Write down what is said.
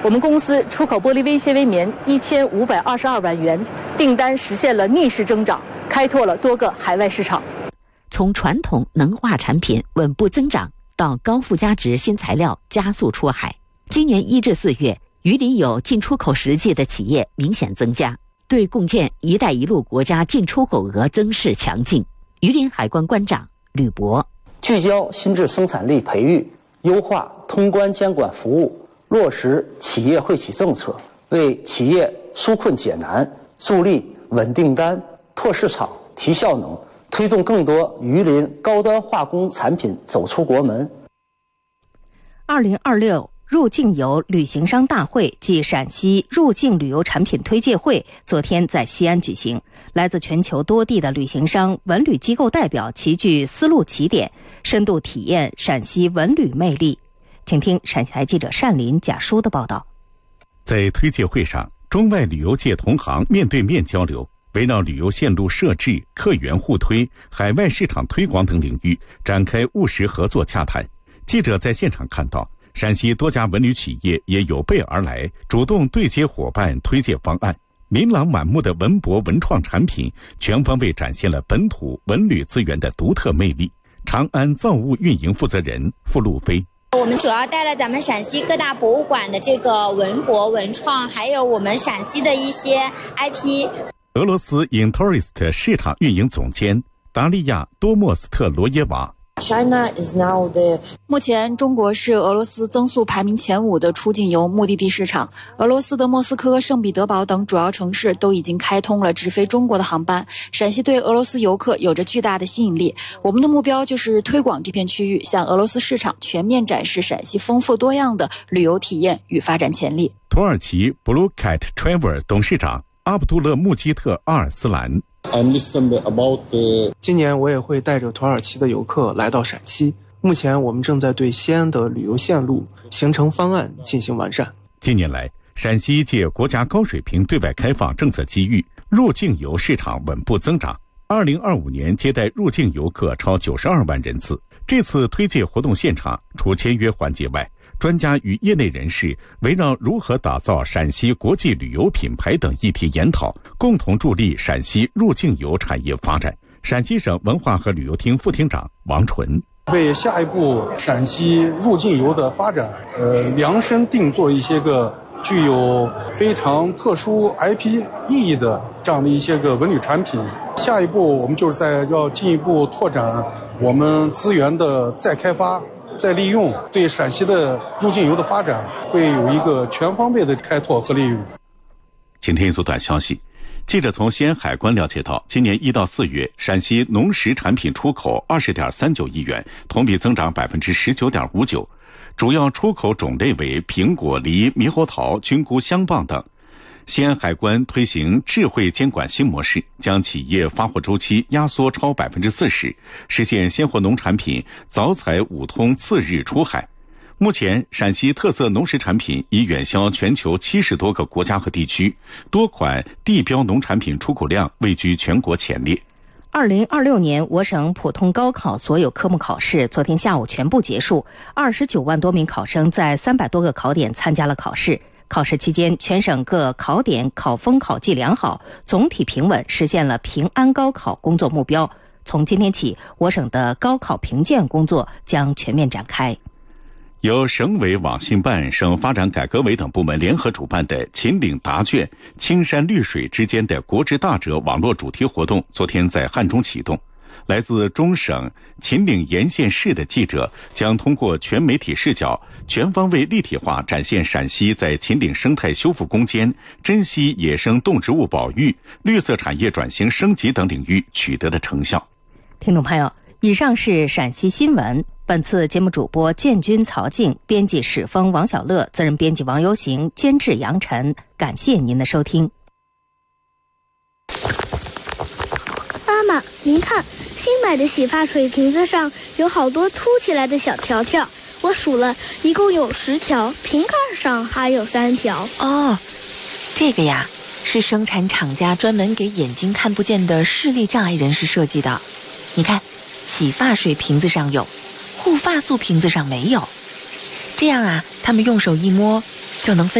我们公司出口玻璃微纤维棉1522万元，订单实现了逆势增长，开拓了多个海外市场。 从传统能化产品稳步增长到高附加值新材料加速出海，今年1至4月，榆林有进出口实际的企业明显增加，对共建“一带一路”国家进出口额增势强劲。榆林海关关长吕博： 聚焦新质生产力培育，优化通关监管服务，落实企业惠企政策，为企业纾困解难，助力稳订单、拓市场、提效能，推动更多榆林高端化工产品走出国门。 2026入境游旅行商大会暨陕西入境旅游产品推介会昨天在西安举行，来自全球多地的旅行商、文旅机构代表齐聚丝路起点，深度体验陕西文旅魅力。请听陕西台记者单林、贾舒的报道。 在推介会上，中外旅游界同行面对面交流，围绕旅游线路设置、客源互推、海外市场推广等领域展开务实合作洽谈。记者在现场看到，陕西多家文旅企业也有备而来，主动对接伙伴推介方案。琳琅满目的文博文创产品，全方位展现了本土文旅资源的独特魅力。长安造物运营负责人付路飞： 我们主要带了咱们陕西各大博物馆的这个文博文创，还有我们陕西的一些 IP。 俄罗斯 Intourist 市场运营总监达利亚多莫斯特罗耶娃： 目前，中国是俄罗斯增速排名前5的出境游目的地市场。俄罗斯的莫斯科、圣彼得堡等主要城市都已经开通了直飞中国的航班。陕西对俄罗斯游客有着巨大的吸引力。我们的目标就是推广这片区域，向俄罗斯市场全面展示陕西丰富多样的旅游体验与发展潜力。 土耳其 Blue Cat Travel 董事长阿卜杜勒穆基特阿尔斯兰： 今年我也会带着土耳其的游客来到陕西。目前我们正在对西安的旅游线路、行程方案进行完善。 近年来，陕西借国家高水平对外开放政策机遇，入境游市场稳步增长。2025年接待入境游客超92万人次。这次推介活动现场，除签约环节外，专家与业内人士围绕如何打造陕西国际旅游品牌等议题研讨，共同助力陕西入境游产业发展。陕西省文化和旅游厅副厅长王纯： 为下一步陕西入境游的发展，量身定做一些个具有非常特殊 IP 意义的这样的一些个文旅产品。下一步我们就是要进一步拓展我们资源的再开发、再利用，对陕西的入境游的发展会有一个全方位的开拓和利用。 请听一组短消息。记者从西安海关了解到，今年1到4月，陕西农食产品出口20.39亿元，同比增长19.59%，主要出口种类为苹果、梨、猕猴桃、菌菇、香棒等。西安海关推行智慧监管新模式，将企业发货周期压缩超40%，实现鲜活农产品早采5通次日出海。目前，陕西特色农食产品已远销全球70多个国家和地区，多款地标农产品出口量位居全国前列。 2026年我省普通高考所有科目考试昨天下午全部结束，29万多名考生在300多个考点参加了考试。考试期间，全省各考点考风考纪良好，总体平稳，实现了平安高考工作目标。从今天起，我省的高考评鉴工作将全面展开。 由省委网信办、省发展改革委等部门联合主办的秦岭达卷、青山绿水之间的国之大者网络主题活动昨天在汉中启动。来自中省秦岭沿线市的记者将通过全媒体视角，全方位立体化展现陕西在秦岭生态修复攻坚、珍稀野生动植物保育、绿色产业转型升级等领域取得的成效。 听众朋友，以上是陕西新闻。本次节目主播建军、曹静，编辑史峰、王小乐，责任编辑王游行，监制杨晨。感谢您的收听。 妈妈，您看，新买的洗发水瓶子上有好多凸起来的小条条，我数了，一共有10条，瓶盖上还有3条。 哦，这个呀，是生产厂家专门给眼睛看不见的视力障碍人士设计的。你看，洗发水瓶子上有，护发素瓶子上没有，这样啊，他们用手一摸就能分